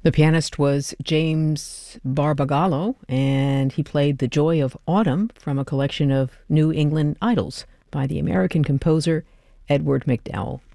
The pianist was James Barbagallo, and he played The Joy of Autumn from a collection of New England Idols by the American composer Edward McDowell.